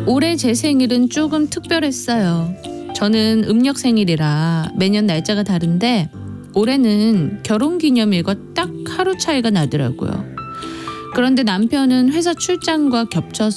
올해 제 생일은 조금 특별했어요. 저는 음력 생일이라 매년 날짜가 다른데 올해는 결혼기념일과 딱 하루 차이가 나더라고요. 그런데 남편은 회사 출장과 겹쳐서